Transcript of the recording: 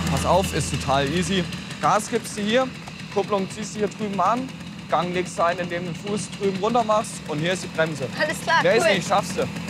Pass auf, ist total easy. Gas gibst du hier, Kupplung ziehst du hier drüben an, Gang legst du ein, indem du den Fuß drüben runter machst und hier ist die Bremse. Alles klar, Mehr cool. ist nicht, schaffst du.